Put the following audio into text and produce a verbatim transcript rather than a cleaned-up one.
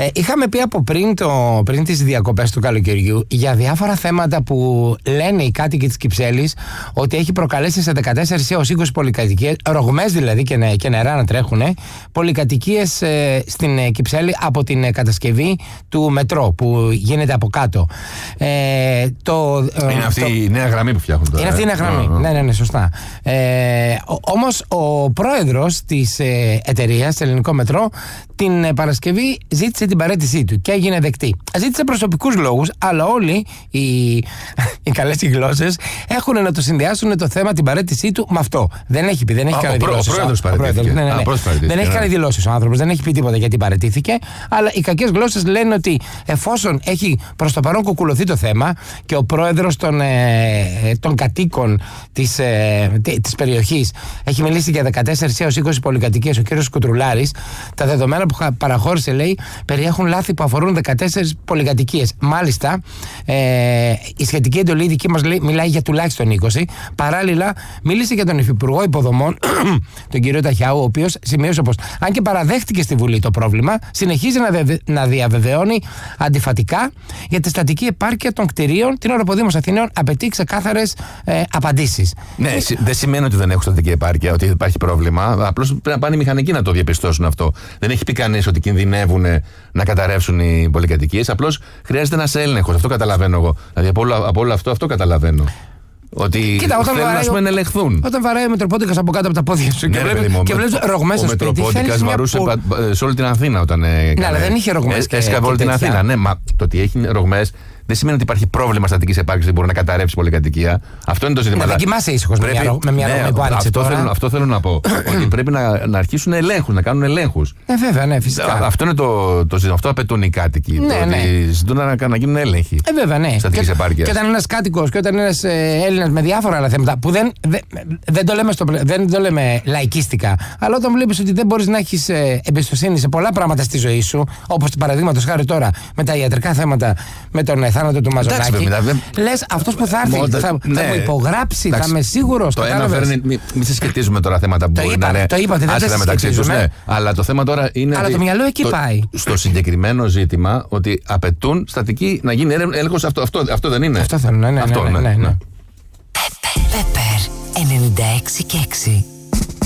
Ε, είχαμε πει από πριν, το, πριν τις διακοπές του καλοκαιριού για διάφορα θέματα που λένε οι κάτοικοι της Κυψέλης ότι έχει προκαλέσει σε δεκατέσσερις έως είκοσι πολυκατοικίες, ρογμές δηλαδή και, νε, και νερά να τρέχουν, πολυκατοικίες ε, στην ε, Κυψέλη από την ε, κατασκευή του μετρό που γίνεται από κάτω. Ε, το, ε, είναι αυτή το, η νέα γραμμή που φτιάχνουν τώρα. Είναι αυτή η νέα γραμμή. Oh, oh. Ναι, ναι, ναι, σωστά. Ε, όμως ο πρόεδρος της ε, εταιρείας, Ελληνικό Μετρό, την ε, Παρασκευή ζήτησε την παραίτησή του και έγινε δεκτή. Ζήτησε προσωπικούς λόγους, αλλά όλοι οι, οι καλές οι γλώσσες έχουν να το συνδυάσουν το θέμα την παραίτησή του με αυτό. Δεν έχει πει, δεν έχει κάνει δηλώσεις. Ο πρόεδρος παραιτήθηκε. Ναι, ναι, ναι. Δεν έχει κάνει δηλώσεις ο άνθρωπος, δεν έχει πει τίποτα γιατί παραιτήθηκε, αλλά οι κακές γλώσσες λένε ότι εφόσον έχει προς το παρόν κουκουλωθεί το θέμα και ο πρόεδρος των, ε, των κατοίκων της, ε, της περιοχής έχει μιλήσει για δεκατέσσερις έως είκοσι πολυκατοικίες, ο κύριος Κουτρουλάρης, τα δεδομένα που παραχώρησε, λέει, περιέχουν λάθη που αφορούν δεκατέσσερις πολυκατοικίες. Μάλιστα, ε, η σχετική εντολή δική μας, λέει, μιλάει για τουλάχιστον είκοσι. Παράλληλα, μίλησε για τον Υφυπουργό Υποδομών, τον κύριο Ταχιάου, ο οποίος σημείωσε πως, αν και παραδέχτηκε στη Βουλή το πρόβλημα, συνεχίζει να, δε, να διαβεβαιώνει αντιφατικά για τη στατική επάρκεια των κτηρίων, την ώρα που ο Δήμος Αθηναίων απαιτεί ξεκάθαρες ε, απαντήσεις. Ναι, ε, δεν σημαίνει ότι δεν έχουν στατική επάρκεια, ότι υπάρχει πρόβλημα. Απλώς πρέπει να πάνε οι μηχανικοί να το διαπιστώσουν αυτό. Δεν έχει πει κανείς ότι κινδυνεύουν να καταρρεύσουν οι πολυκατοικίες. Απλώς χρειάζεται ένας έλεγχος. Αυτό καταλαβαίνω εγώ. Δηλαδή από όλο, από όλο αυτό, αυτό καταλαβαίνω. Ότι κοίτα, όταν θέλουν βαράει, να ελεγχθούν. Όταν βαράει ο Μετροπόντικας από κάτω από τα πόδια σου, ναι, και βλέπεις ρογμές στο σπίτι. Ο Μετροπόντικας βαρούσε που... σε όλη την Αθήνα όταν έκανε. Ναι, αλλά δεν είχε ρογμές. Έσκαβε όλη την Αθήνα. Ναι, μα το ότι έχει ρογμές δεν σημαίνει ότι υπάρχει πρόβλημα στατικής επάρκειας, δεν μπορεί να καταρρεύσει πολυκατοικία. Αυτό είναι το ζήτημα. Να δοκιμάσαι ήσυχος με μια, με μια ρογμή που άνοιξε. Αυτό, θέλω, αυτό θέλω να πω. Ότι πρέπει να, να αρχίσουν ελέγχους, να κάνουν ελέγχους. Ε, βέβαια, ναι, φυσικά. Αυτό είναι το, το ζήτημα. Αυτό απαιτούν οι κάτοικοι. Ναι, το, ναι. Ζητούν να, να γίνουν έλεγχοι. Ε, βέβαια, ναι. Στατικής επάρκειας. Και όταν ένας κάτοικος και όταν ένας ε, Έλληνας με διάφορα άλλα θέματα που δεν, δε, δεν, το λέμε στο, δεν το λέμε λαϊκίστικα, αλλά όταν βλέπεις ότι δεν μπορείς να έχεις ε, εμπιστοσύνη σε πολλά πράγματα στη ζωή σου, όπως παραδείγματος χάρη τώρα με τα ιατρικά θέματα, με τον ε, θάνατο του Μαζονάκη. Λες αυτός που θα έρθει Μόντα, θα, ναι, θα μου υπογράψει, εντάξει, θα είμαι σίγουρος. Το ένα φέρνει, μην μη συσχετίζουμε τώρα θέματα που μπορεί να είναι άσχετα μεταξύ τους. Ναι. Αλλά το θέμα τώρα είναι. Αλλά το μυαλό εκεί το, πάει. Στο συγκεκριμένο ζήτημα ότι απαιτούν στατική να γίνει έλεγχος. Αυτό, αυτό, αυτό δεν είναι. Αυτό θέλουν, ναι, ναι, αυτό, ναι, ναι, ναι, ναι, ναι. Πέπερ ενενήντα έξι και έξι.